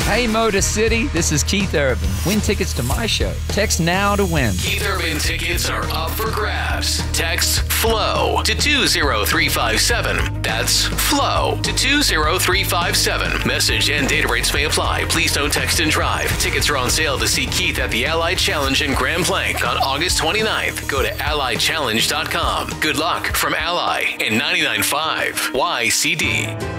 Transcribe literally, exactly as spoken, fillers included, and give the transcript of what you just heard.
Hey, Motor City, this is Keith Urban. Win tickets to my show. Text now to win. Keith Urban tickets are up for grabs. Text FLOW to two zero three five seven. That's FLOW to two zero three five seven. Message and data rates may apply. Please don't text and drive. Tickets are on sale to see Keith at the Allied Challenge in Grand Plank on August twenty-ninth. Go to allied challenge dot com. Good luck from Ally and ninety-nine point five Y C D.